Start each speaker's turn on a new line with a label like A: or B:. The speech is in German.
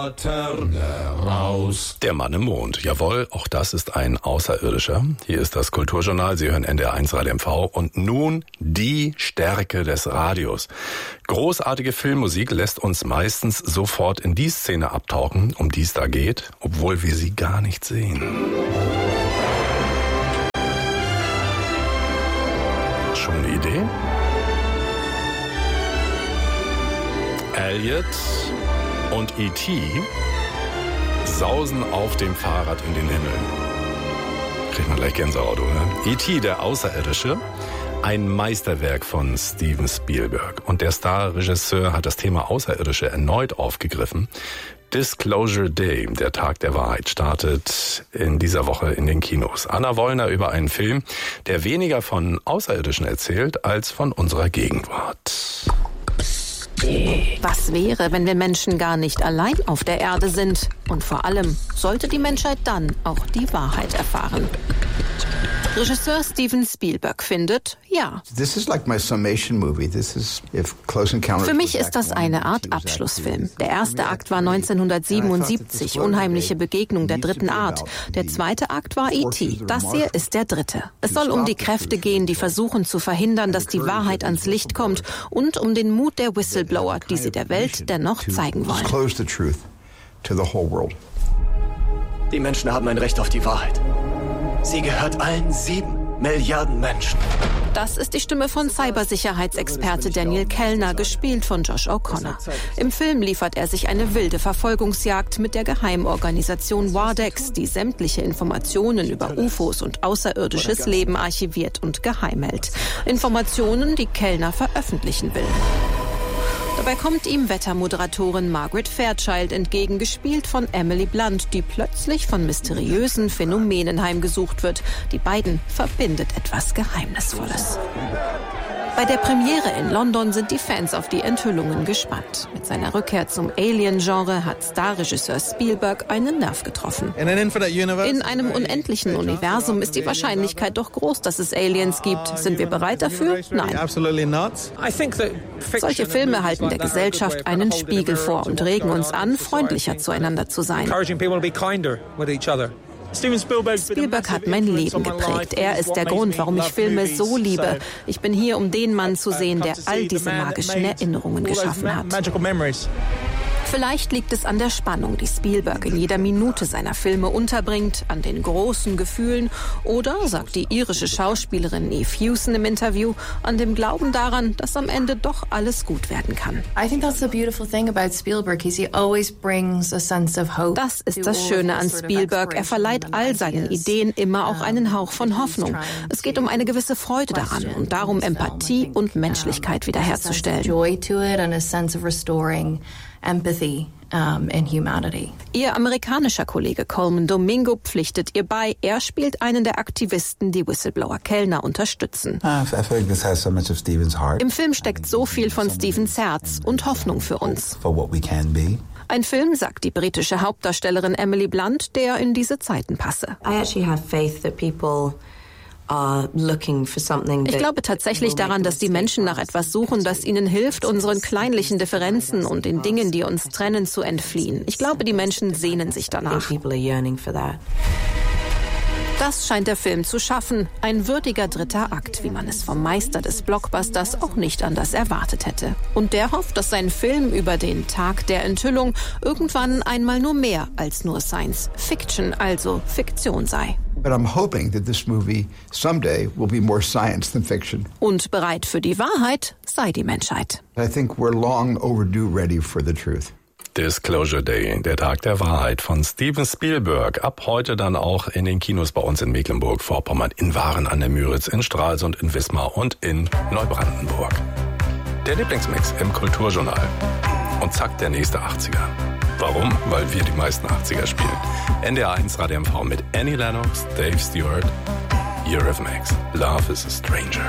A: Raus. Der Mann im Mond. Jawohl, auch das ist ein Außerirdischer. Hier ist das Kulturjournal. Sie hören NDR1 Radio MV. Und nun die Stärke des Radios. Großartige Filmmusik lässt uns meistens sofort in die Szene abtauchen, um die es da geht, obwohl wir sie gar nicht sehen. Schon eine Idee? Elliot und E.T. sausen auf dem Fahrrad in den Himmel. Kriegt man gleich Gänsehaut, oder? E.T., der Außerirdische, ein Meisterwerk von Steven Spielberg. Und der Star-Regisseur hat das Thema Außerirdische erneut aufgegriffen. Disclosure Day, der Tag der Wahrheit, startet in dieser Woche in den Kinos. Anna Wollner über einen Film, der weniger von Außerirdischen erzählt, als von unserer Gegenwart.
B: Was wäre, wenn wir Menschen gar nicht allein auf der Erde sind? Und vor allem, sollte die Menschheit dann auch die Wahrheit erfahren? Regisseur Steven Spielberg findet, ja. Für mich ist das eine Art Abschlussfilm. Der erste Akt war 1977, Unheimliche Begegnung der dritten Art. Der zweite Akt war E.T. Das hier ist der dritte. Es soll um die Kräfte gehen, die versuchen zu verhindern, dass die Wahrheit ans Licht kommt, und um den Mut der Whistleblower, die sie der Welt dennoch zeigen wollen.
C: Die Menschen haben ein Recht auf die Wahrheit. Sie gehört allen 7 Milliarden Menschen.
B: Das ist die Stimme von Cybersicherheitsexperte Daniel Kellner, gespielt von Josh O'Connor. Im Film liefert er sich eine wilde Verfolgungsjagd mit der Geheimorganisation Wardex, die sämtliche Informationen über UFOs und außerirdisches Leben archiviert und geheim hält. Informationen, die Kellner veröffentlichen will. Dabei kommt ihm Wettermoderatorin Margaret Fairchild entgegen, gespielt von Emily Blunt, die plötzlich von mysteriösen Phänomenen heimgesucht wird. Die beiden verbindet etwas Geheimnisvolles. Bei der Premiere in London sind die Fans auf die Enthüllungen gespannt. Mit seiner Rückkehr zum Alien-Genre hat Starregisseur Spielberg einen Nerv getroffen. In einem unendlichen Universum ist die Wahrscheinlichkeit doch groß, dass es Aliens gibt. Sind wir bereit dafür? Nein. Solche Filme halten der Gesellschaft einen Spiegel vor und regen uns an, freundlicher zueinander zu sein. Spielberg hat mein Leben geprägt. Er ist der Grund, warum ich Filme so liebe. Ich bin hier, um den Mann zu sehen, der all diese magischen Erinnerungen geschaffen hat. Vielleicht liegt es an der Spannung, die Spielberg in jeder Minute seiner Filme unterbringt, an den großen Gefühlen oder, sagt die irische Schauspielerin Eve Hewson im Interview, an dem Glauben daran, dass am Ende doch alles gut werden kann. Das ist das Schöne an Spielberg. Er verleiht all seinen Ideen immer auch einen Hauch von Hoffnung. Es geht um eine gewisse Freude daran und darum, Empathie und Menschlichkeit wiederherzustellen. Empathy and humanity. Ihr amerikanischer Kollege Coleman Domingo pflichtet ihr bei. Er spielt einen der Aktivisten, die Whistleblower Kellner unterstützen. Im Film steckt so viel von Stevens Herz und Hoffnung für uns. Ein Film, sagt die britische Hauptdarstellerin Emily Blunt, der in diese Zeiten passe. Ich glaube tatsächlich daran, dass die Menschen nach etwas suchen, das ihnen hilft, unseren kleinlichen Differenzen und den Dingen, die uns trennen, zu entfliehen. Ich glaube, die Menschen sehnen sich danach. Das scheint der Film zu schaffen. Ein würdiger dritter Akt, wie man es vom Meister des Blockbusters auch nicht anders erwartet hätte. Und der hofft, dass sein Film über den Tag der Enthüllung irgendwann einmal nur mehr als nur Science Fiction, also Fiktion sei.
D: But I'm hoping that this movie someday will be more science than fiction.
B: Und bereit für die Wahrheit sei die Menschheit.
D: I think we're long overdue ready for the truth.
A: Disclosure Day, der Tag der Wahrheit von Steven Spielberg. Ab heute dann auch in den Kinos bei uns in Mecklenburg-Vorpommern, in Waren an der Müritz, in Stralsund, in Wismar und in Neubrandenburg. Der Lieblingsmix im Kulturjournal. Und zack, der nächste 80er. Warum? Weil wir die meisten 80er spielen. NDR1 Radio MV mit Annie Lennox, Dave Stewart, Eurythmics, Love is a Stranger.